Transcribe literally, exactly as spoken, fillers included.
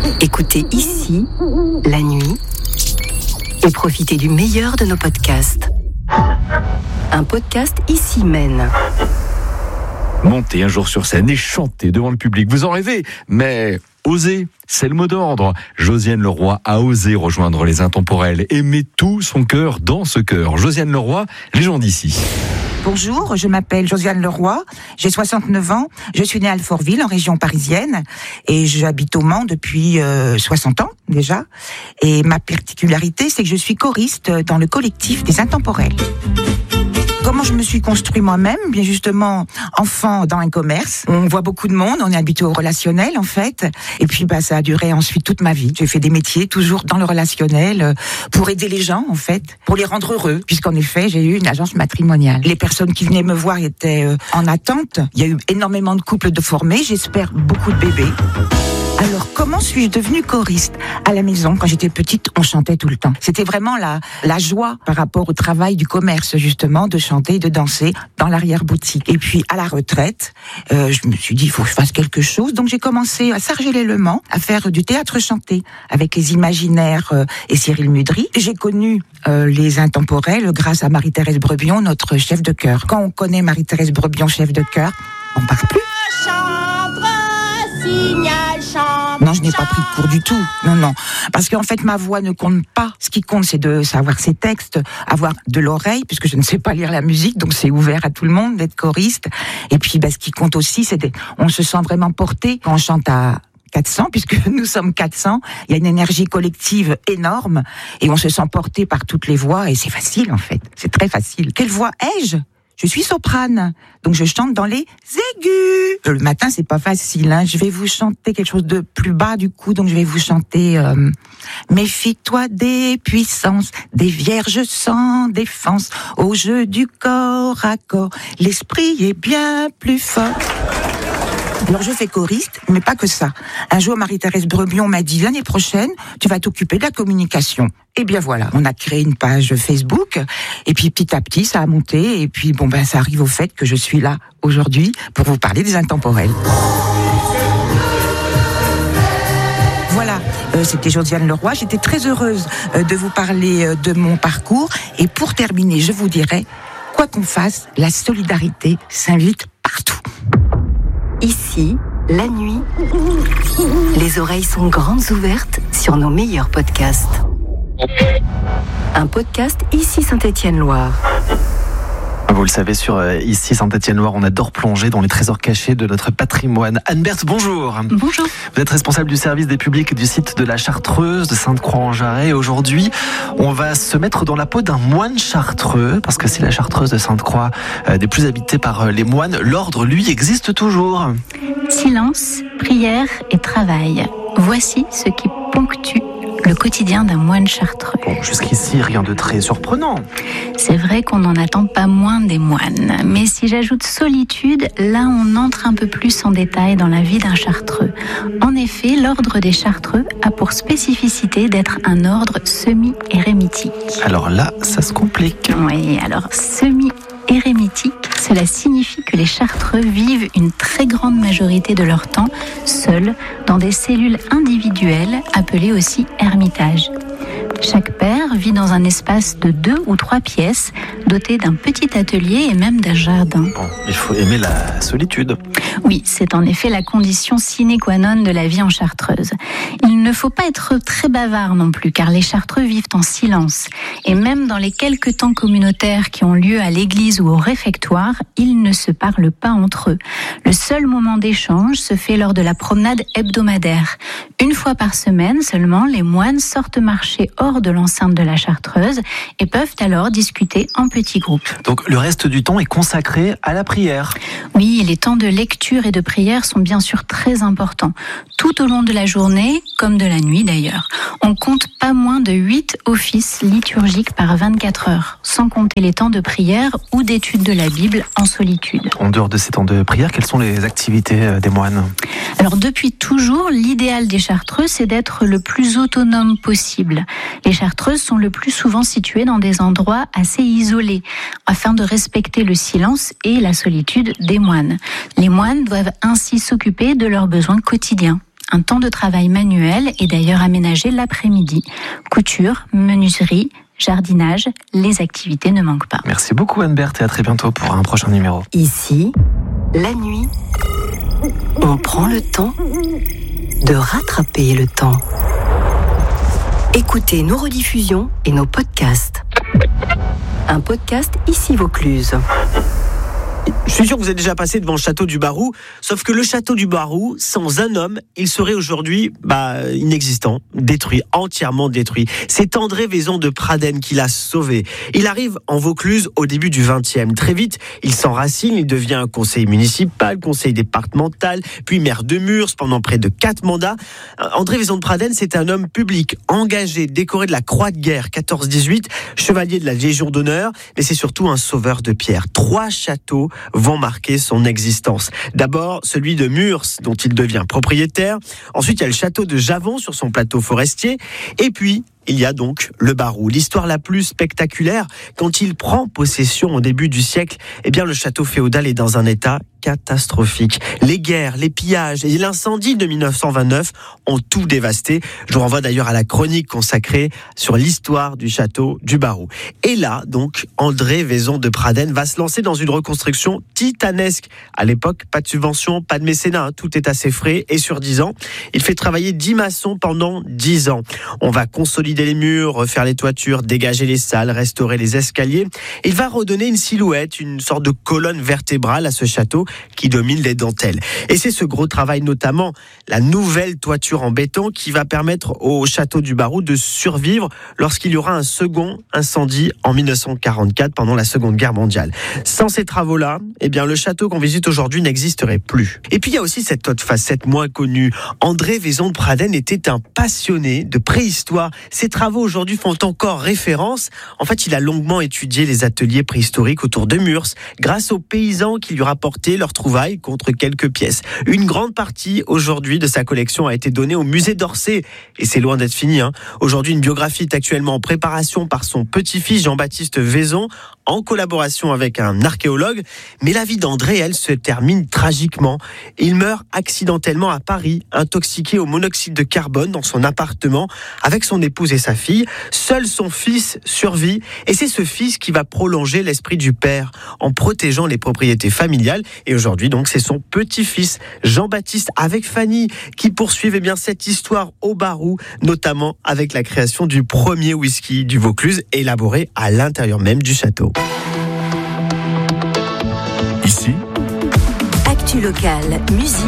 Écoutez ici, la nuit, et profitez du meilleur de nos podcasts. Un podcast Ici mène. Monter un jour sur scène et chanter devant le public, vous en rêvez, mais osez, c'est le mot d'ordre. Josiane Leroy a osé rejoindre les Intemporels et met tout son cœur dans ce chœur. Josiane Leroy, légende ici. Bonjour, je m'appelle Josiane Leroy, j'ai soixante-neuf ans, je suis née à Alfortville, en région parisienne, et j'habite au Mans depuis euh, soixante ans déjà. Et ma particularité, c'est que je suis choriste dans le collectif des Intemporels. Comment je me suis construit moi-même? Bien justement, enfant dans un commerce. On voit beaucoup de monde, on est habitué au relationnel en fait. Et puis bah ça a duré ensuite toute ma vie. J'ai fait des métiers toujours dans le relationnel pour aider les gens en fait, pour les rendre heureux. Puisqu'en effet, j'ai eu une agence matrimoniale. Les personnes qui venaient me voir étaient en attente. Il y a eu énormément de couples de formés, j'espère beaucoup de bébés. Alors, comment suis-je devenue choriste? À la maison, quand j'étais petite, on chantait tout le temps. C'était vraiment la, la joie par rapport au travail du commerce, justement, de chanter et de danser dans l'arrière-boutique. Et puis, à la retraite, euh, je me suis dit, il faut que je fasse quelque chose. Donc, j'ai commencé à Sargeley-le-Mans, à faire du théâtre chanté avec les Imaginaires euh, et Cyril Mudry. J'ai connu euh, les Intemporels grâce à Marie-Thérèse Brebion, notre chef de chœur. Quand on connaît Marie-Thérèse Brebion, chef de chœur, on ne part plus. Non, je n'ai pas pris de cours du tout. Non, non. Parce qu'en fait, ma voix ne compte pas. Ce qui compte, c'est de savoir ses textes, avoir de l'oreille, puisque je ne sais pas lire la musique, donc c'est ouvert à tout le monde d'être choriste. Et puis, bah, ce qui compte aussi, c'est qu'on se sent vraiment porté quand on chante à quatre cents, puisque nous sommes quatre cents. Il y a une énergie collective énorme et on se sent porté par toutes les voix et c'est facile, en fait. C'est très facile. Quelle voix ai-je? Je suis soprane, donc je chante dans les aigus. Le matin, c'est pas facile, hein. Je vais vous chanter quelque chose de plus bas du coup, donc je vais vous chanter euh, méfie-toi des puissances, des vierges sans défense, au jeu du corps à corps, l'esprit est bien plus fort. Alors je fais choriste, mais pas que ça. Un jour, Marie-Thérèse Brebion m'a dit, l'année prochaine, tu vas t'occuper de la communication. Et bien voilà, on a créé une page Facebook, et puis petit à petit, ça a monté, et puis bon ben ça arrive au fait que je suis là aujourd'hui pour vous parler des Intemporels. Voilà, euh, c'était Josiane Leroy, j'étais très heureuse euh, de vous parler euh, de mon parcours, et pour terminer, je vous dirais, quoi qu'on fasse, la solidarité s'invite partout. Ici, la nuit, les oreilles sont grandes ouvertes sur nos meilleurs podcasts. Un podcast Ici Saint-Étienne-Loire. Vous le savez, sur euh, Ici Saint-Étienne-Loire, on adore plonger dans les trésors cachés de notre patrimoine. Anne-Berthe, bonjour. Bonjour. Vous êtes responsable du service des publics du site de la Chartreuse de Sainte-Croix-en-Jarret. Aujourd'hui, on va se mettre dans la peau d'un moine chartreux, parce que si la Chartreuse de Sainte-Croix euh, n'est plus habitée par euh, les moines, l'ordre, lui, existe toujours. Silence, prière et travail. Voici ce qui ponctue le quotidien d'un moine chartreux. Bon, jusqu'ici, rien de très surprenant. C'est vrai qu'on n'en attend pas moins des moines. Mais si j'ajoute solitude, là on entre un peu plus en détail dans la vie d'un chartreux. En effet, l'ordre des chartreux a pour spécificité d'être un ordre semi-érémitique. Alors là, ça se complique. Oui, alors semi-érémitique, cela signifie que les chartreux vivent une très grande majorité de leur temps seuls dans des cellules individuelles appelées aussi ermitages. Chaque père vit dans un espace de deux ou trois pièces, doté d'un petit atelier et même d'un jardin. Bon, il faut aimer la solitude. Oui, c'est en effet la condition sine qua non de la vie en Chartreuse. Il ne faut pas être très bavard non plus, car les Chartreux vivent en silence. Et même dans les quelques temps communautaires qui ont lieu à l'église ou au réfectoire, ils ne se parlent pas entre eux. Le seul moment d'échange se fait lors de la promenade hebdomadaire. Une fois par semaine seulement, les moines sortent marcher hors de l'enceinte de la Chartreuse et peuvent alors discuter en petits groupes. Donc le reste du temps est consacré à la prière. Oui, les temps de lecture et de prière sont bien sûr très importants. Tout au long de la journée, comme de la nuit d'ailleurs. On compte pas moins de huit offices liturgiques par vingt-quatre heures, sans compter les temps de prière ou d'étude de la Bible en solitude. En dehors de ces temps de prière, quelles sont les activités des moines ? Alors depuis toujours, l'idéal des Chartreux, c'est d'être le plus autonome possible. Les Chartreuses sont le plus souvent situées dans des endroits assez isolés, afin de respecter le silence et la solitude des moines. Les moines doivent ainsi s'occuper de leurs besoins quotidiens. Un temps de travail manuel est d'ailleurs aménagé l'après-midi. Couture, menuiserie, jardinage, les activités ne manquent pas. Merci beaucoup Anne-Berthe et à très bientôt pour un prochain numéro. Ici, la nuit, on prend le temps de rattraper le temps. Écoutez nos rediffusions et nos podcasts. Un podcast Ici Vaucluse. Je suis sûr que vous êtes déjà passé devant le château du Barroux, sauf que le château du Barroux, sans un homme, il serait aujourd'hui bah, inexistant, détruit, entièrement détruit. C'est André Vaison de Pradenne qui l'a sauvé. Il arrive en Vaucluse au début du vingtième. Très vite, il s'enracine, il devient conseiller municipal, conseiller départemental, puis maire de Murs pendant près de quatre mandats. André Vaison de Pradenne, c'est un homme public, engagé, décoré de la Croix de guerre quatorze dix-huit, chevalier de la Légion d'honneur, mais c'est surtout un sauveur de pierre. Trois châteaux vont marquer son existence. D'abord, celui de Murs, dont il devient propriétaire. Ensuite, il y a le château de Javon sur son plateau forestier. Et puis, il y a donc le Barroux. L'histoire la plus spectaculaire, quand il prend possession au début du siècle, eh bien, le château féodal est dans un état catastrophique. Les guerres, les pillages et l'incendie de dix-neuf cent vingt-neuf ont tout dévasté. Je vous renvoie d'ailleurs à la chronique consacrée sur l'histoire du château du Barroux. Et là, donc, André Vaison de Pradenne va se lancer dans une reconstruction titanesque. À l'époque, pas de subvention, pas de mécénat, hein. Tout est assez frais et sur dix ans. Il fait travailler dix maçons pendant dix ans. On va consolider les murs, refaire les toitures, dégager les salles, restaurer les escaliers. Il va redonner une silhouette, une sorte de colonne vertébrale à ce château qui domine les dentelles. Et c'est ce gros travail, notamment la nouvelle toiture en béton, qui va permettre au château du Barroux de survivre lorsqu'il y aura un second incendie en dix-neuf cent quarante-quatre pendant la Seconde Guerre mondiale. Sans ces travaux-là, eh bien, le château qu'on visite aujourd'hui n'existerait plus. Et puis il y a aussi cette autre facette moins connue. André Vaison de Pradenne était un passionné de préhistoire. Ses travaux aujourd'hui font encore référence. En fait, il a longuement étudié les ateliers préhistoriques autour de Murs, grâce aux paysans qui lui rapportaient leurs trouvailles contre quelques pièces. Une grande partie aujourd'hui de sa collection a été donnée au musée d'Orsay. Et c'est loin d'être fini, hein. Aujourd'hui, une biographie est actuellement en préparation par son petit-fils Jean-Baptiste Vaison, en collaboration avec un archéologue. Mais la vie d'André, elle, se termine tragiquement. Il meurt accidentellement à Paris, intoxiqué au monoxyde de carbone dans son appartement, avec son épouse et sa fille. Seul son fils survit. Et c'est ce fils qui va prolonger l'esprit du père, en protégeant les propriétés familiales. Et aujourd'hui, donc, c'est son petit-fils, Jean-Baptiste, avec Fanny, qui poursuivent eh bien, cette histoire au Barroux, notamment avec la création du premier whisky du Vaucluse, élaboré à l'intérieur même du château. Ici, Actu locale, musique.